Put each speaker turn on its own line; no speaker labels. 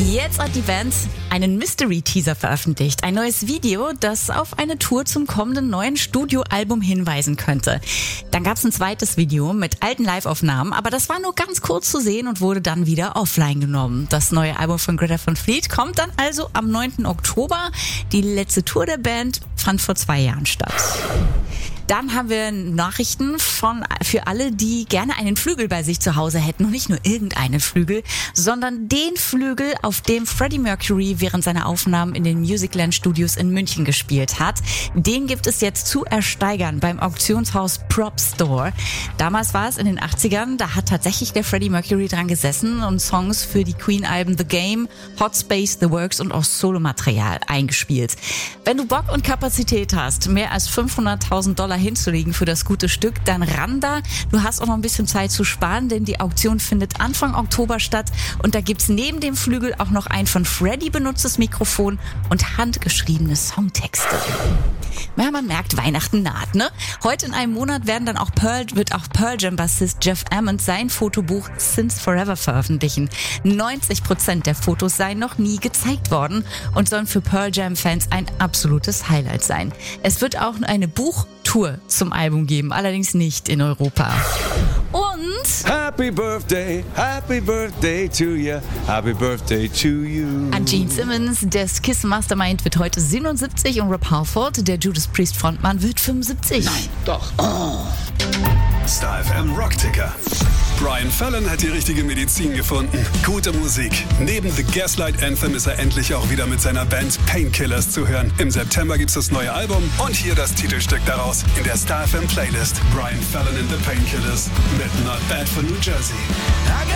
Jetzt hat die Band einen Mystery-Teaser veröffentlicht. Ein neues Video, das auf eine Tour zum kommenden neuen Studioalbum hinweisen könnte. Dann gab es ein zweites Video mit alten Live-Aufnahmen, aber das war nur ganz kurz zu sehen und wurde dann wieder offline genommen. Das neue Album von Greta Van Fleet kommt dann also am 9. Oktober. Die letzte Tour der Band fand vor 2 Jahren statt. Dann haben wir Nachrichten für alle, die gerne einen Flügel bei sich zu Hause hätten. Und nicht nur irgendeinen Flügel, sondern den Flügel, auf dem Freddie Mercury während seiner Aufnahmen in den Musicland Studios in München gespielt hat. Den gibt es jetzt zu ersteigern beim Auktionshaus Prop Store. Damals war es in den 80ern, da hat tatsächlich der Freddie Mercury dran gesessen und Songs für die Queen-Alben The Game, Hot Space, The Works und auch Solomaterial eingespielt. Wenn du Bock und Kapazität hast, mehr als $500.000 hinzulegen für das gute Stück, dann ran da. Du hast auch noch ein bisschen Zeit zu sparen, denn die Auktion findet Anfang Oktober statt und da gibt's neben dem Flügel auch noch ein von Freddie benutztes Mikrofon und handgeschriebene Songtexte. Ja, man merkt, Weihnachten naht, ne? Heute in einem Monat wird auch Pearl Jam Bassist Jeff Ament sein Fotobuch Since Forever veröffentlichen. 90% der Fotos seien noch nie gezeigt worden und sollen für Pearl Jam Fans ein absolutes Highlight sein. Es wird auch eine Buchtour zum Album geben, allerdings nicht in Europa. Und
Happy Birthday to you, Happy Birthday to you.
an Gene Simmons, der Kiss Mastermind, wird heute 77 und Rob Halford, der Judas Priest Frontmann, wird 75.
Nein, doch. Oh.
Star FM Rockticker. Brian Fallon hat die richtige Medizin gefunden. Gute Musik. Neben The Gaslight Anthem ist er endlich auch wieder mit seiner Band Painkillers zu hören. Im September gibt's das neue Album und hier das Titelstück daraus in der Star FM Playlist. Brian Fallon and the Painkillers mit Not Bad for New Jersey.